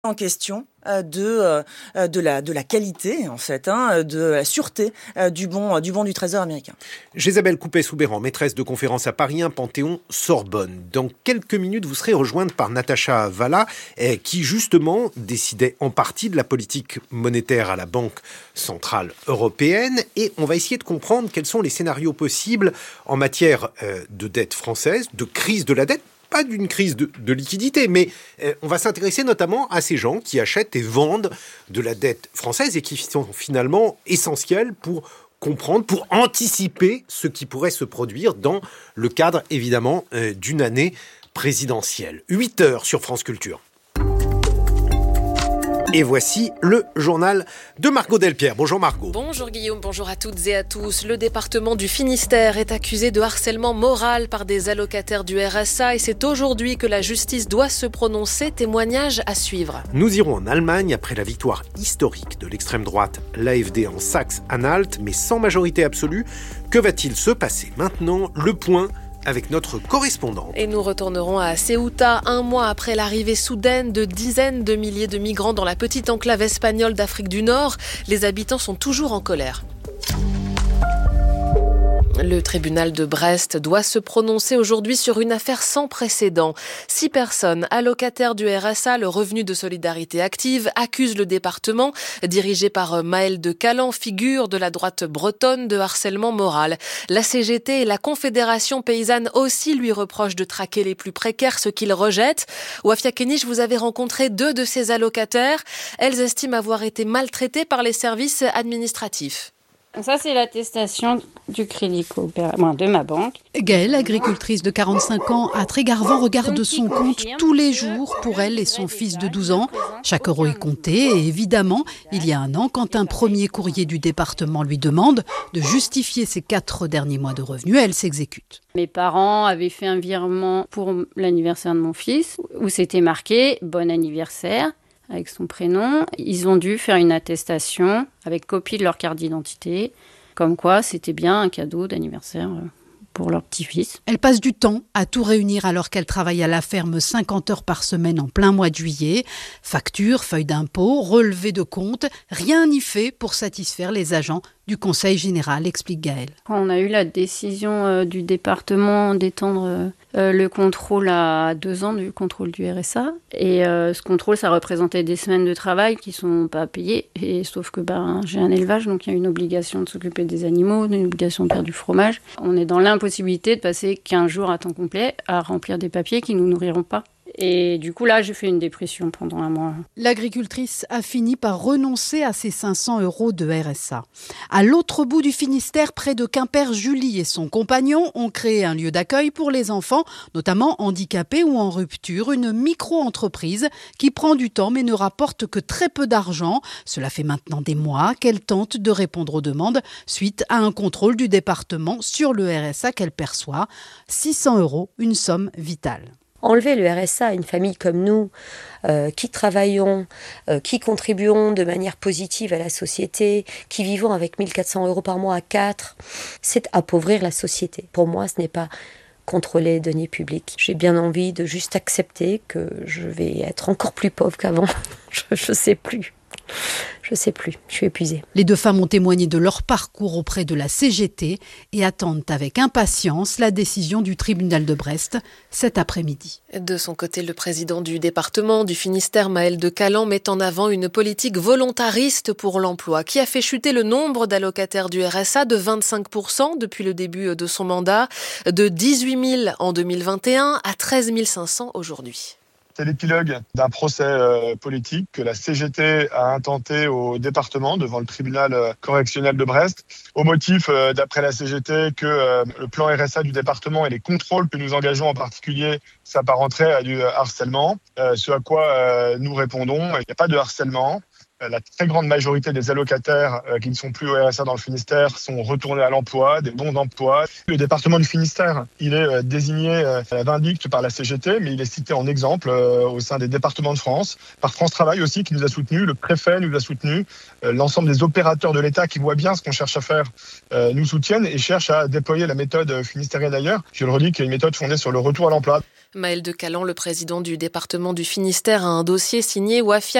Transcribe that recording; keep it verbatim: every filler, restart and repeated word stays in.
en question euh, de euh, de la de la qualité en fait, hein, de la sûreté euh, du bon du bon du Trésor américain. Jésabel Coupet-Soubeyran, maîtresse de conférences à Paris un, Panthéon-Sorbonne. Dans quelques minutes, vous serez rejointe par Natacha Valla, eh, qui justement décidait en partie de la politique monétaire à la Banque centrale européenne. Et on va essayer de comprendre quels sont les scénarios possibles en matière euh, de dette française, de crise de la dette. Pas d'une crise de, de liquidité, mais euh, on va s'intéresser notamment à ces gens qui achètent et vendent de la dette française et qui sont finalement essentiels pour comprendre, pour anticiper ce qui pourrait se produire dans le cadre, évidemment, euh, d'une année présidentielle. huit heures sur France Culture. Et voici le journal de Margot Delpierre. Bonjour Margot. Bonjour Guillaume, bonjour à toutes et à tous. Le département du Finistère est accusé de harcèlement moral par des allocataires du R S A et c'est aujourd'hui que la justice doit se prononcer. Témoignage à suivre. Nous irons en Allemagne après la victoire historique de l'extrême droite, l'A F D en Saxe-Anhalt, mais sans majorité absolue. Que va-t-il se passer maintenant? Le point avec notre correspondante. Et nous retournerons à Ceuta, un mois après l'arrivée soudaine de dizaines de milliers de migrants dans la petite enclave espagnole d'Afrique du Nord. Les habitants sont toujours en colère. Le tribunal de Brest doit se prononcer aujourd'hui sur une affaire sans précédent. Six personnes, allocataires du R S A, le revenu de solidarité active, accusent le département, dirigé par Maël de Calan, figure de la droite bretonne, de harcèlement moral. La C G T et la Confédération paysanne aussi lui reprochent de traquer les plus précaires, ce qu'ils rejettent. Wafia Kenich, vous avez rencontré deux de ces allocataires. Elles estiment avoir été maltraitées par les services administratifs. Ça, c'est l'attestation du crédit coopératif, de ma banque. Gaëlle, agricultrice de quarante-cinq ans, à Trégarvan, regarde son compte tous les jours pour elle et son fils de douze ans. Chaque euro est compté et évidemment, il y a un an, quand un premier courrier du département lui demande de justifier ses quatre derniers mois de revenus, elle s'exécute. Mes parents avaient fait un virement pour l'anniversaire de mon fils où c'était marqué « Bon anniversaire ». Avec son prénom, ils ont dû faire une attestation avec copie de leur carte d'identité, comme quoi c'était bien un cadeau d'anniversaire pour leur petit-fils. Elle passe du temps à tout réunir alors qu'elle travaille à la ferme cinquante heures par semaine en plein mois de juillet. Factures, feuilles d'impôt, relevés de comptes, rien n'y fait pour satisfaire les agents du Conseil général, explique Gaëlle. Quand on a eu la décision euh, du département d'étendre euh, le contrôle à deux ans du contrôle du R S A, et euh, ce contrôle, ça représentait des semaines de travail qui ne sont pas payées, et sauf que ben, j'ai un élevage, donc il y a une obligation de s'occuper des animaux, une obligation de faire du fromage. On est dans l'impossibilité de passer quinze jours à temps complet à remplir des papiers qui ne nous nourriront pas. Et du coup, là, j'ai fait une dépression pendant un mois. L'agricultrice a fini par renoncer à ses cinq cents euros de R S A. À l'autre bout du Finistère, près de Quimper, Julie et son compagnon ont créé un lieu d'accueil pour les enfants, notamment handicapés ou en rupture, une micro-entreprise qui prend du temps mais ne rapporte que très peu d'argent. Cela fait maintenant des mois qu'elle tente de répondre aux demandes suite à un contrôle du département sur le R S A qu'elle perçoit. six cents euros, une somme vitale. Enlever le R S A à une famille comme nous, euh, qui travaillons, euh, qui contribuons de manière positive à la société, qui vivons avec mille quatre cents euros par mois à quatre, c'est appauvrir la société. Pour moi, ce n'est pas contrôler les deniers publics. J'ai bien envie de juste accepter que je vais être encore plus pauvre qu'avant. Je ne sais plus. Je sais plus, je suis épuisée. Les deux femmes ont témoigné de leur parcours auprès de la C G T et attendent avec impatience la décision du tribunal de Brest cet après-midi. De son côté, le président du département du Finistère, Maël de Calan, met en avant une politique volontariste pour l'emploi qui a fait chuter le nombre d'allocataires du R S A de vingt-cinq pour cent depuis le début de son mandat, de dix-huit mille en deux mille vingt et un à treize mille cinq cents aujourd'hui. C'est l'épilogue d'un procès euh, politique que la C G T a intenté au département devant le tribunal euh, correctionnel de Brest, au motif, euh, d'après la C G T, que euh, le plan R S A du département et les contrôles que nous engageons en particulier s'apparenteraient à du harcèlement. Euh, ce à quoi euh, nous répondons, il n'y a pas de harcèlement. La très grande majorité des allocataires euh, qui ne sont plus au R S A dans le Finistère sont retournés à l'emploi, des bons d'emploi. Le département du Finistère, il est euh, désigné euh, à la vindicte par la C G T, mais il est cité en exemple euh, au sein des départements de France, par France Travail aussi qui nous a soutenus, le préfet nous a soutenus, euh, l'ensemble des opérateurs de l'État qui voient bien ce qu'on cherche à faire euh, nous soutiennent et cherchent à déployer la méthode finistérienne ailleurs. Je le redis, qui est une méthode fondée sur le retour à l'emploi. Maël de Calan, le président du département du Finistère, a un dossier signé Wafia